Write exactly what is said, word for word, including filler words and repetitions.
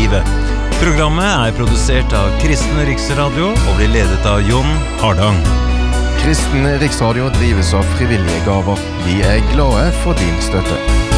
livet. Programmet er produsert av Kristen Riksradio og blir ledet av Jon Hardang. Kristen Riksradio drives av frivillige gaver. Vi er glade for din støtte.